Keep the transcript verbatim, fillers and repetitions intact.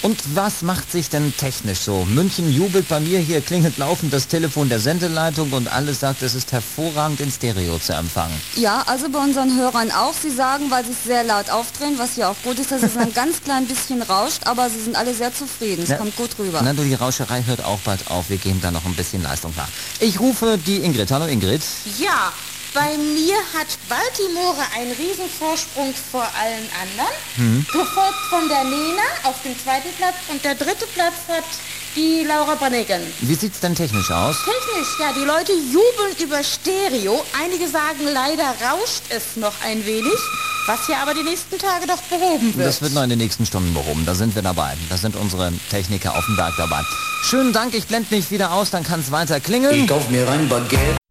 Und was macht sich denn technisch so? München jubelt bei mir, hier klingelt laufend das Telefon der Sendeleitung und alles sagt, es ist hervorragend in Stereo zu empfangen. Ja, also bei unseren Hörern auch. Sie sagen, weil sie es sehr laut aufdrehen, was ja auch gut ist, dass es ein ganz klein bisschen rauscht, aber sie sind alle sehr zufrieden. Es Na, kommt gut rüber. Na du, die Rauscherei hört auch bald auf. Wir geben da noch ein bisschen Leistung nach. Ich rufe die Ingrid. Hallo Ingrid. Ja, bei mir hat Baltimore einen Riesenvorsprung vor allen anderen, hm. gefolgt von der Nena auf dem zweiten Platz und der dritte Platz hat die Laura Branigan. Wie sieht's denn technisch aus? Technisch, ja, die Leute jubeln über Stereo. Einige sagen, leider rauscht es noch ein wenig, was ja aber die nächsten Tage doch behoben wird. Das wird noch in den nächsten Stunden behoben, da sind wir dabei. Da sind unsere Techniker auf dem Berg dabei. Schönen Dank, ich blende mich wieder aus, dann kann es weiter klingeln. Ich kauf mir ein Baguette.